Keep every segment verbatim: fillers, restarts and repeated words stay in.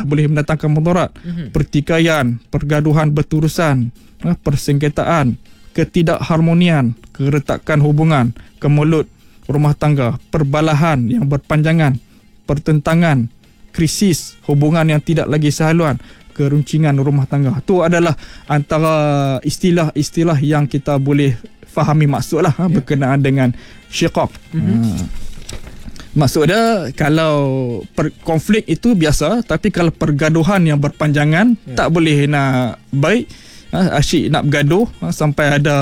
boleh mendatangkan mudarat. Mm-hmm. Pertikaian, pergaduhan berterusan, uh, persengketaan, ketidakharmonian, keretakan hubungan, kemelut rumah tangga, perbalahan yang berpanjangan, pertentangan, krisis, hubungan yang tidak lagi sehaluan, keruncingan rumah tangga. Itu adalah antara istilah-istilah yang kita boleh fahami maksudlah yeah. berkenaan dengan syiqaq. Mm-hmm. Ha. Maksud dia, kalau per, konflik itu biasa, tapi kalau pergaduhan yang berpanjangan yeah. tak boleh nak baik, ha, asyik nak bergaduh ha, sampai ada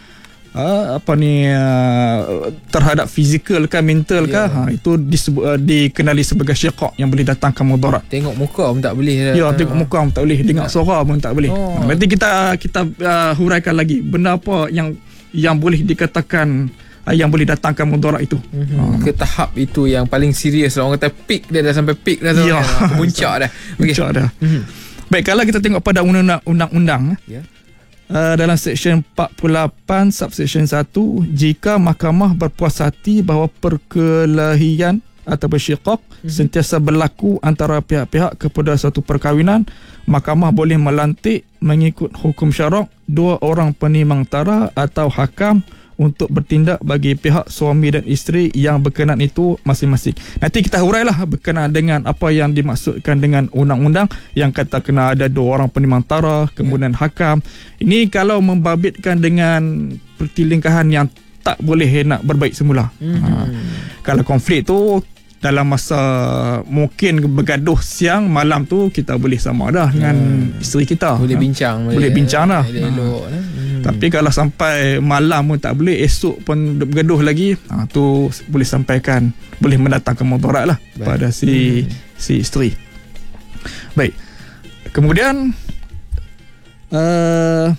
ha, apa ni uh, terhadap fizikal ke mental ke, yeah. ha, itu disebut, uh, dikenali sebagai syiqaq yang boleh datangkan mudarat. Tengok muka pun tak boleh. Ya, tengok muka pun tak boleh, dengar suara pun tak boleh. Oh. Nanti kita kita uh, huraikan lagi benda apa yang yang boleh dikatakan yang boleh datangkan mudarat itu. Mm-hmm. Ha. Ke tahap itu yang paling serius lah. Orang kata peak dia dah sampai peak dah. Ya. Puncak dah. Puncak okay. dah. Mm-hmm. Baik, kalau kita tengok pada undang-undang, yeah. uh, dalam seksyen empat puluh lapan subseksyen satu, jika mahkamah berpuas hati bahawa perkelahian atau syiqaq mm-hmm. sentiasa berlaku antara pihak-pihak kepada satu perkahwinan, mahkamah boleh melantik mengikut hukum syarak dua orang penimang tara atau hakam untuk bertindak bagi pihak suami dan isteri yang berkenaan itu masing-masing. Nanti kita hurailah berkenaan dengan apa yang dimaksudkan dengan undang-undang yang kata kena ada dua orang penimang tara, kemudian hakam. Ini kalau membabitkan dengan pertelingkahan yang tak boleh nak berbaik semula. Mm-hmm. Ha. Kalau konflik tu dalam masa mungkin bergaduh siang, malam tu kita boleh sama dah dengan hmm. isteri kita. Boleh ha? bincang. Boleh, boleh bincang dah. Ha. Hmm. Tapi kalau sampai malam pun tak boleh, esok pun bergaduh lagi, ha, tu boleh sampaikan, boleh mendatangkan mudarat lah Baik. pada si hmm. si isteri. Baik. Kemudian uh,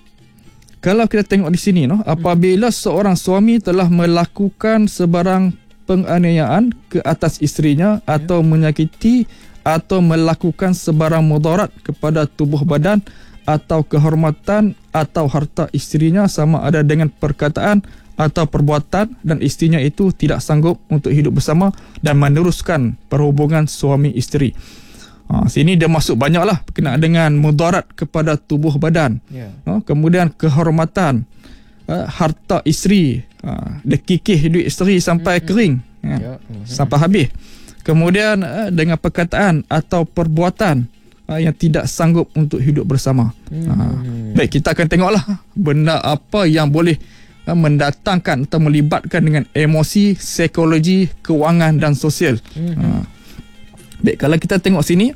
kalau kita tengok di sini, no, apabila seorang suami telah melakukan sebarang penganiayaan ke atas isterinya atau menyakiti atau melakukan sebarang mudarat kepada tubuh badan atau kehormatan atau harta isterinya sama ada dengan perkataan atau perbuatan, dan isterinya itu tidak sanggup untuk hidup bersama dan meneruskan perhubungan suami isteri. Ha, sini dia masuk banyaklah berkenaan dengan mudarat kepada tubuh badan. Yeah. Ha, kemudian kehormatan, ha, harta isteri, ha, dia kikih duit isteri sampai mm-hmm. kering, ha, yeah. mm-hmm. sampai habis. Kemudian ha, dengan perkataan atau perbuatan ha, yang tidak sanggup untuk hidup bersama. Mm-hmm. Ha, baik, kita akan tengoklah benda apa yang boleh ha, mendatangkan atau melibatkan dengan emosi, psikologi, kewangan dan sosial. Mm-hmm. Ha, baik, kalau kita tengok sini,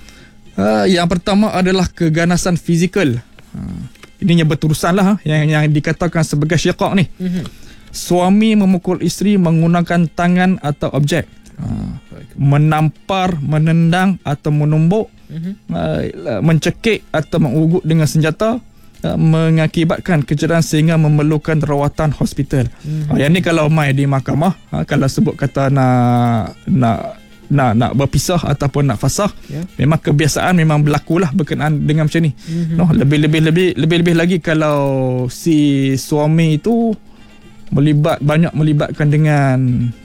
uh, yang pertama adalah keganasan fizikal. Uh, ini yang berterusan lah, yang, yang dikatakan sebagai syiqaq ni. Mm-hmm. Suami memukul isteri menggunakan tangan atau objek. Uh, menampar, menendang atau menumbuk. Mm-hmm. Uh, mencekik atau mengugut dengan senjata. Uh, mengakibatkan kecederaan sehingga memerlukan rawatan hospital. Mm-hmm. Uh, yang ni kalau mai di mahkamah, uh, kalau sebut kata nak nak nak nak berpisah ataupun nak fasakh, yeah. memang kebiasaan memang berlakulah berkenaan dengan macam ni. Mm-hmm. No, lebih-lebih lebih lebih-lebih lagi kalau si suami itu melibat banyak melibatkan dengan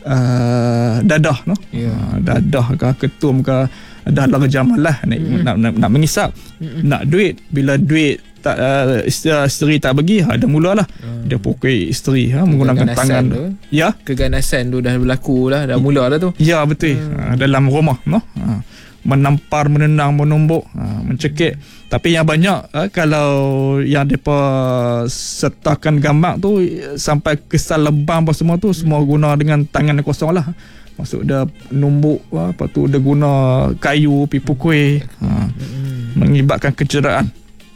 uh, dadah, no. Yeah. Uh, dadah ke ketum ke dah larga jamalah nak, mm-hmm. nak, nak nak mengisap, mm-hmm. nak duit, bila duit tak uh, isteri tak bagi, ha, dah mulalah hmm. dia pukul isteri, ha, menggunakan tangan tu. Ya, keganasan tu dah berlaku lah, dah mula dah tu. Ya, betul. Hmm. Ha, dalam rumah, no. Ha, menampar, menendang, menumbuk, ha, mencekik. Hmm. Tapi yang banyak ha, kalau yang depa sertakan gambar tu sampai kesal lebam apa semua tu, hmm. semua guna dengan tangan yang kosong lah. Maksud dia numbuk, ha, lepas tu dia guna kayu pi pukul, ha, hmm. mengibatkan kecederaan.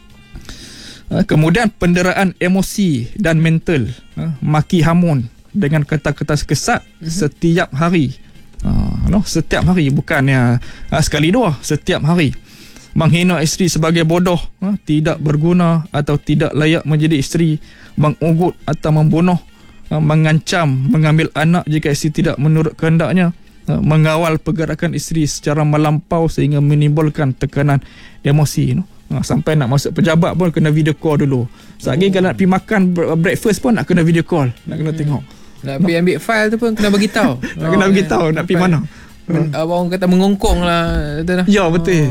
Kemudian penderaan emosi dan mental, maki hamun dengan kata-kata kesat mm-hmm. setiap hari, uh, no, setiap hari, bukannya uh, sekali dua, setiap hari. Menghina isteri sebagai bodoh, uh, tidak berguna atau tidak layak menjadi isteri, mengugut atau membunuh, uh, mengancam mengambil anak jika isteri tidak menurut kehendaknya, uh, mengawal pergerakan isteri secara melampau sehingga menimbulkan tekanan emosi, no. Ha, sampai nak masuk pejabat pun kena video call dulu. Sekali oh. kalau nak pergi makan breakfast pun nak kena video call, nak kena hmm. tengok. Nak pergi ambil file tu pun kena bagi tahu. Nak kena bagi tahu nak pergi mana. Men, orang kata mengongkong lah. Ya, betul.